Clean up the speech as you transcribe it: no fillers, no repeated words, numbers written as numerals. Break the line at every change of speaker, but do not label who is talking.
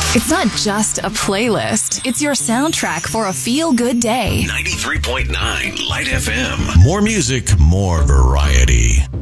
It's not just a playlist. It's your soundtrack for a feel-good day.
93.9 Light FM. More music, more variety.